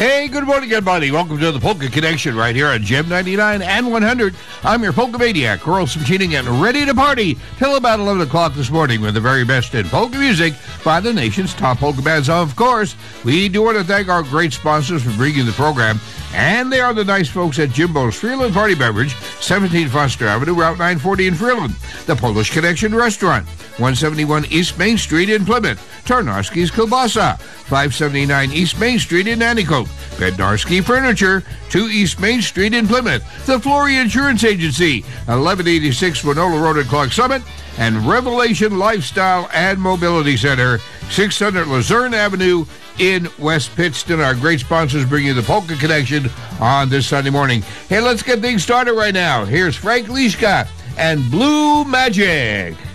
Hey, good morning, everybody. Welcome to the Polka Connection right here on Gem 99 and 100. I'm your Polka Maniac, Carl Subchini, getting ready to party till about 11 o'clock this morning with the very best in polka music by the nation's top polka bands. Of course, we do want to thank our great sponsors for bringing the program, and they are the nice folks at Jimbo's Freeland Party Beverage, 17 Foster Avenue, Route 940 in Freeland. The Polish Connection Restaurant, 171 East Main Street in Plymouth. Tarnowski's Kielbasa, 579 East Main Street in Nanticoke. Bednarski Furniture, 2 East Main Street in Plymouth. The Flory Insurance Agency, 1186 Winona Road at Clark Summit. And Revelation Lifestyle and Mobility Center, 600 Luzerne Avenue in West Pittston. Our great sponsors bring you the Polka Connection on this Sunday morning. Hey, let's get things started right now. Here's Frank Lischka and Blue Magic.